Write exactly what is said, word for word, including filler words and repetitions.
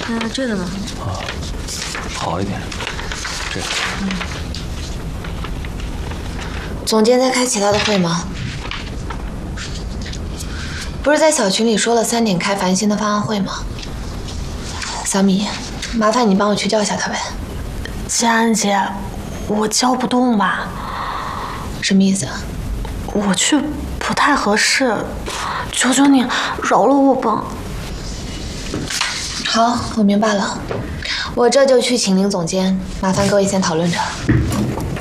呃，这个呢？ 啊，好一点。这个。嗯。 总监在开其他的会吗？不是在小群里说了三点开繁星的方案会吗？小米，麻烦你帮我去叫一下他呗。 季安姐，我叫不动吧？ 什么意思啊？ 我去不太合适，求求你饶了我吧。 好，我明白了，我这就去请林总监，麻烦各位先讨论着。